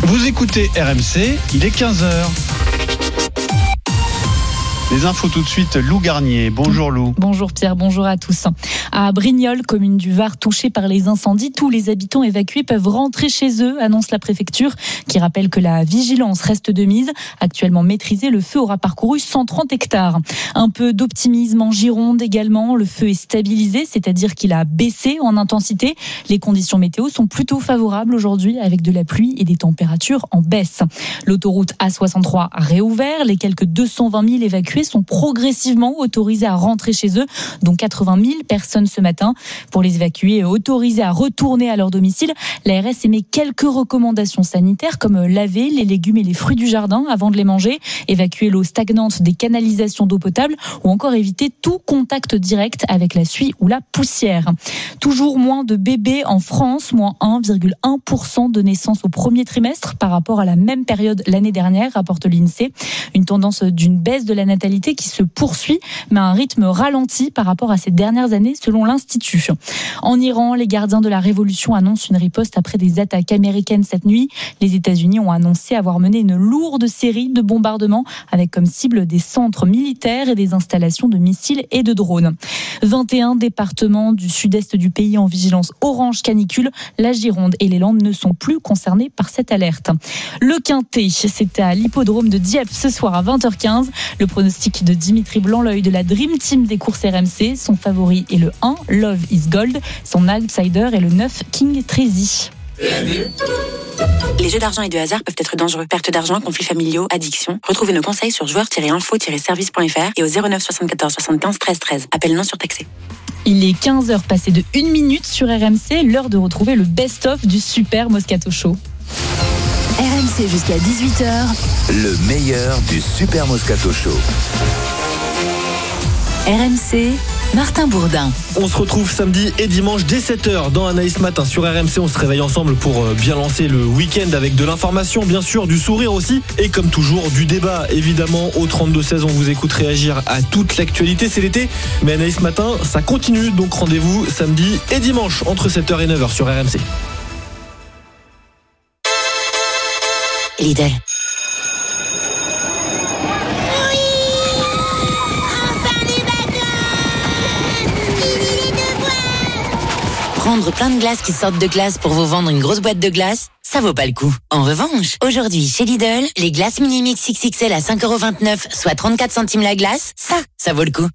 Vous écoutez RMC, il est 15h. Les infos tout de suite, Lou Garnier. Bonjour Lou. Bonjour Pierre, bonjour à tous. À Brignoles, commune du Var touchée par les incendies, tous les habitants évacués peuvent rentrer chez eux, annonce la préfecture, qui rappelle que la vigilance reste de mise. Actuellement maîtrisé, le feu aura parcouru 130 hectares. Un peu d'optimisme en Gironde également. Le feu est stabilisé, c'est-à-dire qu'il a baissé en intensité. Les conditions météo sont plutôt favorables aujourd'hui, avec de la pluie et des températures en baisse. L'autoroute A63 a réouvert. Les quelques 220 000 évacués sont progressivement autorisés à rentrer chez eux, dont 80 000 personnes ce matin. Pour les évacués autorisés à retourner à leur domicile, l'ARS émet quelques recommandations sanitaires comme laver les légumes et les fruits du jardin avant de les manger, évacuer l'eau stagnante des canalisations d'eau potable ou encore éviter tout contact direct avec la suie ou la poussière. Toujours moins de bébés en France, moins 1,1% de naissances au premier trimestre par rapport à la même période l'année dernière, rapporte l'INSEE. Une tendance d'une baisse de la natalité qui se poursuit, mais à un rythme ralenti par rapport à ces dernières années, selon l'Institut. En Iran, les gardiens de la révolution annoncent une riposte après des attaques américaines cette nuit. Les États-Unis ont annoncé avoir mené une lourde série de bombardements avec comme cible des centres militaires et des installations de missiles et de drones. 21 départements du sud-est du pays en vigilance orange canicule. La Gironde et les Landes ne sont plus concernés par cette alerte. Le Quintet, c'est à l'hippodrome de Dieppe ce soir à 20h15. Le pronostic de Dimitri Blanc-L'œil de la Dream Team des courses RMC. Son favori est le 1, Love is Gold. Son outsider est le 9, King Treasy. Les jeux d'argent et de hasard peuvent être dangereux. Perte d'argent, conflits familiaux, addiction. Retrouvez nos conseils sur joueurs-info-service.fr et au 09 74 75 13 13. Appel non surtaxé. Il est 15h passé de 1 minute sur RMC. L'heure de retrouver le best-of du Super Moscato Show. RMC jusqu'à 18h. Le meilleur du Super Moscato Show. RMC, Martin Bourdin. On se retrouve samedi et dimanche dès 7h dans Anaïs Matin sur RMC. On se réveille ensemble pour bien lancer le week-end avec de l'information, bien sûr, du sourire aussi. Et comme toujours, du débat, évidemment. Au 32-16, on vous écoute réagir à toute l'actualité. C'est l'été, mais Anaïs Matin, ça continue. Donc rendez-vous samedi et dimanche entre 7h et 9h sur RMC. Lidl. Prendre plein de glaces qui sortent de glace pour vous vendre une grosse boîte de glace, ça vaut pas le coup. En revanche, aujourd'hui chez Lidl, les glaces Mini-Mix XXL à 5,29€, soit 34 centimes la glace, ça vaut le coup.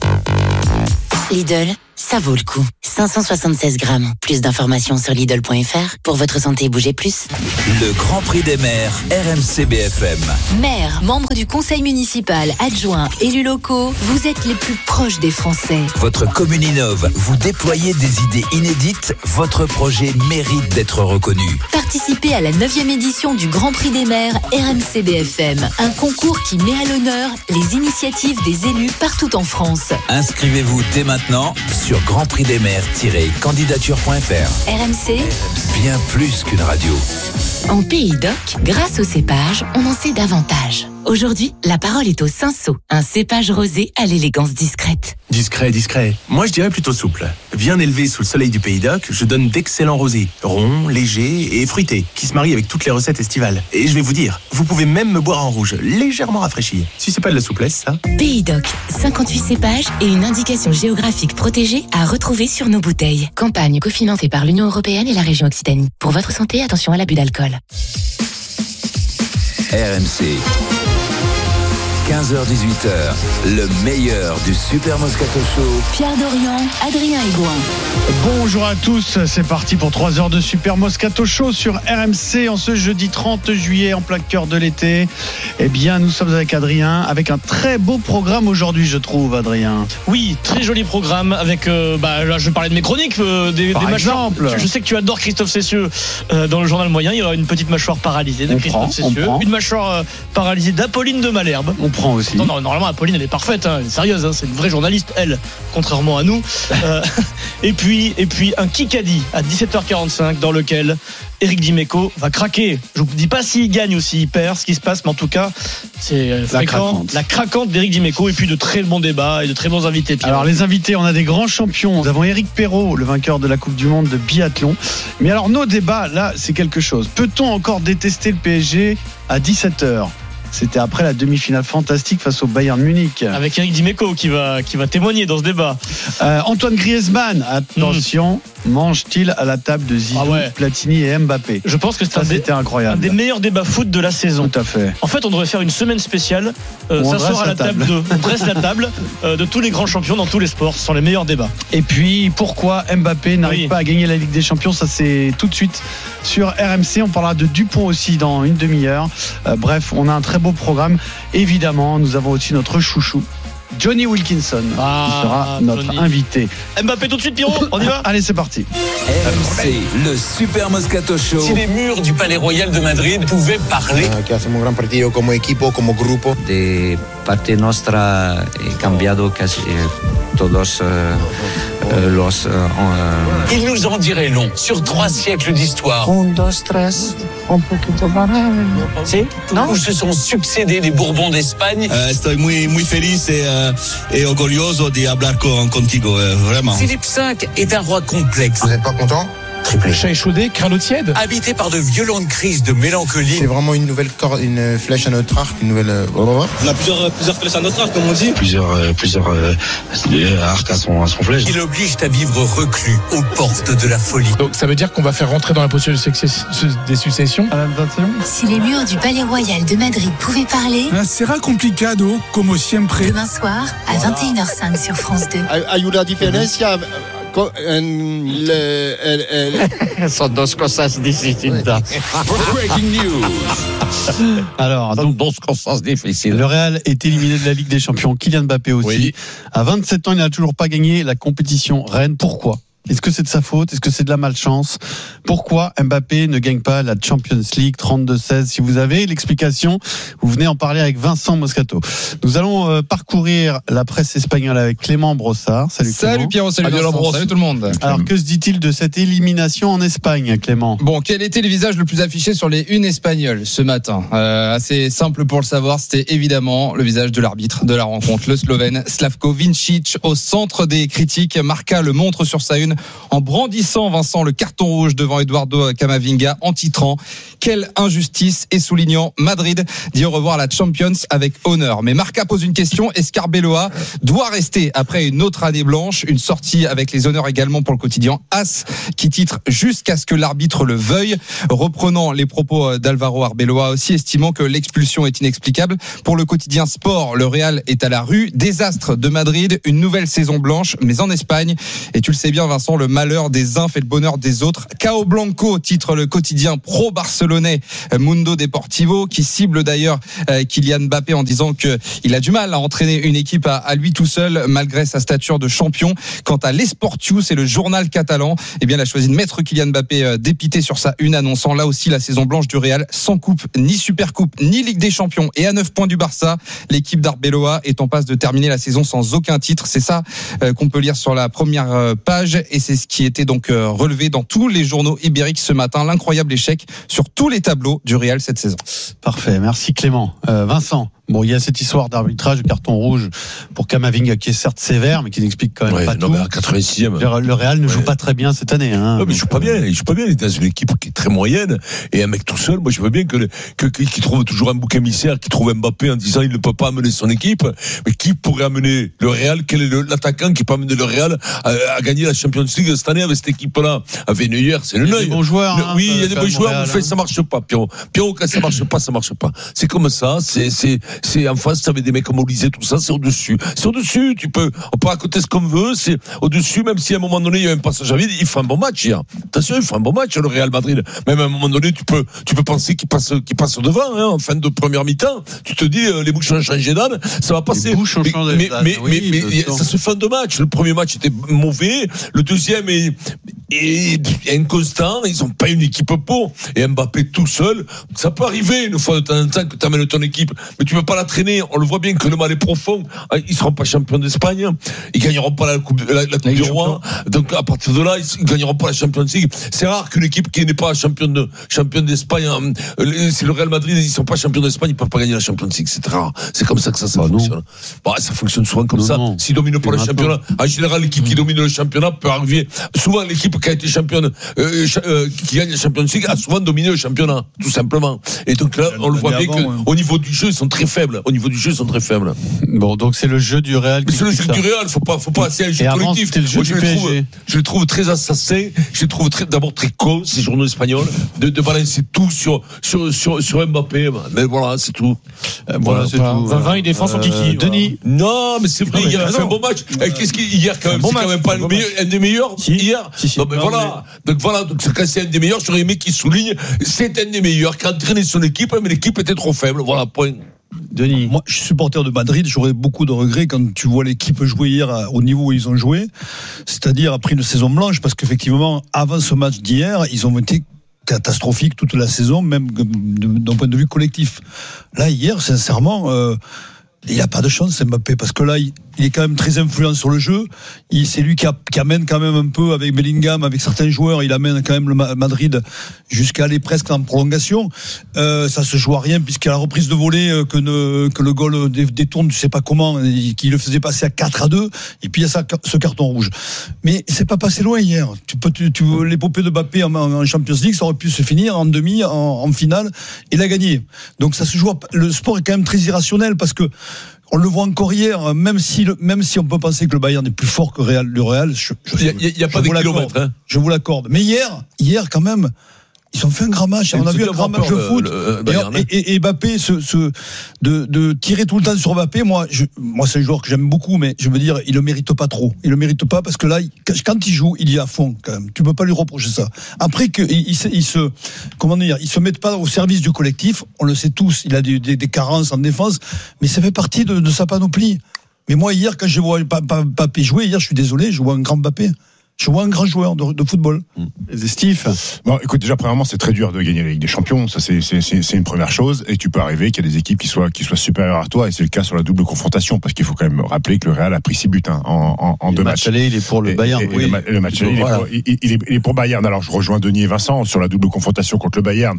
Lidl, ça vaut le coup. 576 grammes. Plus d'informations sur Lidl.fr. Pour votre santé, bougez plus. Le Grand Prix des maires, RMC BFM. Maire, membre du conseil municipal, adjoint, élus locaux, vous êtes les plus proches des Français. Votre commune innove, vous déployez des idées inédites, votre projet mérite d'être reconnu. Participez à la 9e édition du Grand Prix des maires RMC BFM. Un concours qui met à l'honneur les initiatives des élus partout en France. Inscrivez-vous dès maintenant sur grandprixdesmaires-candidature.fr. RMC, Bien plus qu'une radio. en Pays d'Oc, grâce au cépage, on en sait davantage. Aujourd'hui, la parole est au cinsault, un cépage rosé à l'élégance discrète. Discret. Moi, je dirais plutôt souple. Bien élevé sous le soleil du Pays d'Oc, je donne d'excellents rosés, ronds, légers et fruités, qui se marient avec toutes les recettes estivales. Et je vais vous dire, vous pouvez même me boire en rouge, légèrement rafraîchi. Si c'est pas de la souplesse, ça. Pays d'Oc, 58 cépages et une indication géographique protégée à retrouver sur nos bouteilles. Campagne cofinancée par l'Union européenne et la région Occitanie. Pour votre santé, attention à l'abus d'alcool. RMC. 15h-18h, le meilleur du Super Moscato Show. Pierre Dorian, Adrien Aigouin. Bonjour à tous, c'est parti pour 3 heures de Super Moscato Show sur RMC en ce jeudi 30 juillet en plein cœur de l'été. Eh bien, nous sommes avec Adrien, avec un très beau programme aujourd'hui, je trouve, Adrien. Oui, très joli programme avec, là je vais parler de mes chroniques, des mâchoires. Je sais que tu adores Christophe Cessieux dans le journal moyen. Il y aura une petite mâchoire paralysée de Christophe Cessieux, une mâchoire paralysée d'Apolline de Malherbe. francs aussi. Non, normalement, Apolline, elle est parfaite, elle est sérieuse, c'est une vraie journaliste, elle, contrairement à nous. Et puis un Kikadi à 17h45 dans lequel Eric Dimeco va craquer. Je ne vous dis pas s'il gagne ou s'il perd, ce qui se passe, mais en tout cas, c'est fréquent. La craquante d'Eric Dimeco, et puis de très bons débats et de très bons invités. Pierre. Alors les invités, on a des grands champions. Nous avons Éric Perrault, le vainqueur de la Coupe du Monde de biathlon. Mais alors nos débats, là, c'est quelque chose. Peut-on encore détester le PSG à 17h ? C'était après la demi-finale fantastique face au Bayern Munich. Avec Eric Dimeco qui va témoigner dans ce débat. Antoine Griezmann, attention, mange-t-il à la table de Zidane, Platini et Mbappé ? Je pense que c'était incroyable. Un des meilleurs débats foot de la saison. Tout à fait. En fait, on devrait faire une semaine spéciale. S'asseoir à la table. On dresse la table de tous les grands champions dans tous les sports. Ce sont les meilleurs débats. Et puis, pourquoi Mbappé n'arrive pas à gagner la Ligue des Champions ? Ça, c'est tout de suite sur RMC. On parlera de Dupont aussi dans une demi-heure. Bref, on a un très beau programme. Évidemment, nous avons aussi notre chouchou, Johnny Wilkinson, qui sera notre invité. Mbappé tout de suite, Pierrot, on y va ? Allez, c'est parti. RMC, le Super Moscato Show. Si les murs du Palais Royal de Madrid pouvaient parler. Que hacemos un gran partido como equipo, como grupo. De parte nostra he cambiado casi todos los. Il nous en dirait long sur 3 siècles d'histoire. 1, 2, 3, un poquito para. Si? Non? Où se sont succédés les Bourbons d'Espagne. Estoy muy feliz et orgulloso de hablar contigo, vraiment. Philippe V est un roi complexe. Vous n'êtes pas content? Triplé. Chat échaudé, crâne tiède. Habité par de violentes crises de mélancolie. C'est vraiment une nouvelle une flèche à notre arc, une nouvelle. On a plusieurs flèches à notre arc, comme on dit. Plusieurs arcs à son flèche. Il oblige à vivre reclus aux portes de la folie. Donc ça veut dire qu'on va faire rentrer dans la posture des successions. Si les murs du Palais Royal de Madrid pouvaient parler. Será complicado, como siempre. Demain soir à 21h05 sur France 2. Ayuda diferencia. Son dos cosas distintas. Breaking news. Alors, donc, le Real est éliminé de la Ligue des Champions. Kylian Mbappé aussi. Oui. À 27 ans, il n'a toujours pas gagné la compétition reine. Pourquoi ? Est-ce que c'est de sa faute ? Est-ce que c'est de la malchance ? Pourquoi Mbappé ne gagne pas la Champions League 32-16 ? Si vous avez l'explication, vous venez en parler avec Vincent Moscato. Nous allons parcourir la presse espagnole avec Clément Brossard. Salut Clément. Salut Pierrot, salut Vincent, salut tout le monde. Alors que se dit-il de cette élimination en Espagne, Clément ? Bon, quel était le visage le plus affiché sur les unes espagnoles ce matin ? Assez simple pour le savoir, c'était évidemment le visage de l'arbitre de la rencontre, le Slovène Slavko Vincic, au centre des critiques. Marca le montre sur sa une en brandissant, Vincent, le carton rouge devant Eduardo Camavinga en titrant « Quelle injustice !» et soulignant « Madrid dit au revoir à la Champions avec honneur ». Mais Marca pose une question, est-ce qu'Arbeloa doit rester après une autre année blanche ? Une sortie avec les honneurs également pour le quotidien AS qui titre « Jusqu'à ce que l'arbitre le veuille », reprenant les propos d'Alvaro Arbeloa aussi, estimant que l'expulsion est inexplicable. Pour le quotidien Sport, le Real est à la rue. Désastre de Madrid, une nouvelle saison blanche, mais en Espagne. Et tu le sais bien, Vincent, le malheur des uns fait le bonheur des autres. Cao Blanco titre le quotidien pro-barcelonais Mundo Deportivo, qui cible d'ailleurs Kylian Mbappé en disant qu'il a du mal à entraîner une équipe à lui tout seul, malgré sa stature de champion. Quant à l'Esportiu, c'est le journal catalan, eh bien, il a choisi de mettre Kylian Mbappé dépité sur sa une, annonçant là aussi la saison blanche du Real, sans coupe, ni Supercoupe, ni Ligue des Champions, et à 9 points du Barça. L'équipe d'Arbeloa est en passe de terminer la saison sans aucun titre. C'est ça qu'on peut lire sur la première page, et c'est ce qui était donc relevé dans tous les journaux ibériques ce matin, l'incroyable échec sur tous les tableaux du Real cette saison. Parfait, merci Clément. Vincent, bon, il y a cette histoire d'arbitrage de carton rouge pour Camavinga qui est certes sévère, mais qui n'explique quand même pas tout. Mais à 86e. Le Real ne joue pas très bien cette année. Hein. Non, mais il joue pas bien. Il est dans une équipe qui est très moyenne, et un mec tout seul. Moi, je veux bien qu'il trouve toujours un bouc émissaire, qui trouve Mbappé en disant il ne peut pas amener son équipe. Mais qui pourrait amener le Real ? Quel est l'attaquant qui peut amener le Real à gagner la Champions League cette année avec cette équipe-là? Avec Neuer, c'est le Neuer. Il y a des bons joueurs. Oui, il y a des bons joueurs. Mais ça marche pas, Pierrot. Pierrot, quand ça marche pas. C'est comme ça. C'est en face, t'avais des mecs comme Olysée, tout ça, c'est au-dessus. On peut raconter ce qu'on veut, c'est au-dessus, même si à un moment donné, il y a un passage à vide, il fait un bon match, hier. Attention, il fait un bon match, le Real Madrid. Même à un moment donné, tu peux penser qu'il passe devant, hein, en fin de première mi-temps. Tu te dis, les bouches ont changé d'âne, ça va passer. Les bouches ont changé d'âne. Mais ça se fait en 2 matchs. Le premier match était mauvais, le deuxième et inconstant, ils ont pas une équipe pour. Et Mbappé tout seul, ça peut arriver une fois de temps en temps que tu amènes ton équipe, mais tu peux pas la traîner. On le voit bien que le mal est profond. Ils seront pas champions d'Espagne, ils gagneront pas la coupe du Roi. Donc à partir de là, ils gagneront pas la Champions League. C'est rare qu'une équipe qui n'est pas champion d'Espagne, si le Real Madrid ils sont pas champions d'Espagne, ils peuvent pas gagner la Champions League. C'est très rare. C'est comme ça que ça fonctionne. Bah, ça fonctionne souvent comme ça. S'ils dominent pas le championnat, en général, l'équipe qui domine le championnat peut arriver. Souvent, l'équipe qui a été championne, qui gagne la Champions League, a souvent dominé le championnat, tout simplement. Et donc là, on le voit bien qu'au niveau du jeu, ils sont très faibles. Bon, donc c'est le jeu du Real. Mais c'est le jeu du Real. Faut pas. C'est un jeu collectif. Je le trouve très assassin. Je le trouve d'abord très con, ces journaux espagnols, de balancer tout sur Mbappé. Mais voilà, c'est tout. Voilà, c'est tout. 20 il défend son kiki. Denis. Non, mais c'est vrai, il a fait un bon match. Qu'est-ce qu'il hier quand même, c'est quand même pas un des meilleurs hier. Non, mais voilà. Donc quand c'est un des meilleurs, j'aurais aimé qu'il souligne, c'est un des meilleurs qui a entraîné son équipe, mais l'équipe était trop faible. Voilà, point. Denis. Moi, je suis supporter de Madrid. J'aurais beaucoup de regrets quand tu vois l'équipe jouer hier au niveau où ils ont joué, c'est-à-dire après une saison blanche, parce qu'effectivement, avant ce match d'hier, ils ont été catastrophiques toute la saison, même d'un point de vue collectif. Là, hier, sincèrement, il n'a pas de chance, Mbappé, parce que là, il est quand même très influent sur le jeu. C'est lui qui amène quand même un peu avec Bellingham, avec certains joueurs, il amène quand même le Madrid jusqu'à aller presque en prolongation. Ça se joue à rien, puisqu'à la reprise de volée, que le goal détourne, tu sais pas comment, qui le faisait passer à 4-2, et puis il y a ce carton rouge. Mais c'est pas passé loin hier. L'épopée de Mbappé en Champions League, ça aurait pu se finir en demi, en finale, et la gagner. Donc ça se joue. Le sport est quand même très irrationnel, parce que on le voit encore hier, même si on peut penser que le Bayern est plus fort que le Real, il y a pas de kilomètres, hein. Je vous l'accorde. Mais hier quand même, ils ont fait un grand match. On a vu un grand match de foot. Et Mbappé, de tirer tout le temps sur Mbappé, moi c'est un joueur que j'aime beaucoup, mais je veux dire, il le mérite pas trop. Il le mérite pas, parce que là, quand il joue, il y est à fond quand même. Tu peux pas lui reprocher ça. Après il se mette pas au service du collectif. On le sait tous. Il a des carences en défense, mais ça fait partie de sa panoplie. Mais moi hier, quand je vois Mbappé jouer, hier, je suis désolé, je vois un grand Mbappé. Je vois un grand joueur de football. Steve. Bon, écoute, déjà, premièrement, c'est très dur de gagner la Ligue des Champions. Ça, c'est une première chose. Et tu peux arriver qu'il y a des équipes qui soient supérieures à toi. Et c'est le cas sur la double confrontation. Parce qu'il faut quand même rappeler que le Real a pris 6 buts en 2 matchs. Le match aller, il est pour le Bayern. Le match aller, il est pour Bayern. Alors, je rejoins Denis et Vincent sur la double confrontation contre le Bayern.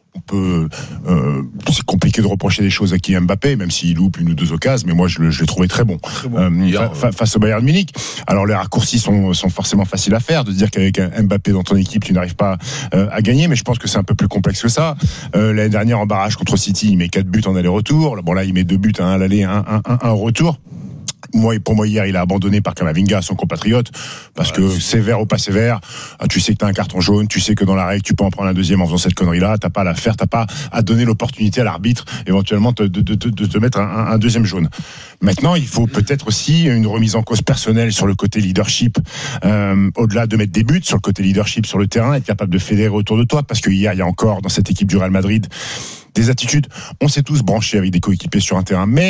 C'est compliqué de reprocher des choses à Kylian Mbappé, même s'il loupe une ou deux occasions, mais moi je l'ai trouvé très bon. Face au Bayern Munich. Alors les raccourcis sont forcément faciles à faire, de dire qu'avec un Mbappé dans ton équipe tu n'arrives pas à gagner, mais je pense que c'est un peu plus complexe que ça. L'année dernière en barrage contre City, il met 4 buts en aller-retour. Bon là il met 2 buts, un à l'aller, un au retour. Pour moi, hier, il a abandonné par Camavinga, son compatriote, parce que sévère ou pas sévère, tu sais que t'as un carton jaune, tu sais que dans la règle, tu peux en prendre un deuxième en faisant cette connerie-là, t'as pas à la faire, t'as pas à donner l'opportunité à l'arbitre, éventuellement, de te mettre un deuxième jaune. Maintenant, il faut peut-être aussi une remise en cause personnelle sur le côté leadership, au-delà de mettre des buts, sur le côté leadership sur le terrain, être capable de fédérer autour de toi, parce que hier, il y a encore, dans cette équipe du Real Madrid, des attitudes. On s'est tous branchés avec des coéquipiers sur un terrain, mais